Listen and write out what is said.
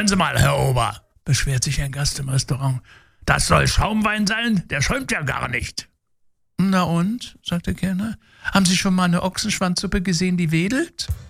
Sie mal, Herr Ober, beschwert sich ein Gast im Restaurant. Das soll Schaumwein sein? Der schäumt ja gar nicht. Na und, sagt der Kellner, haben Sie schon mal eine Ochsenschwanzsuppe gesehen, die wedelt?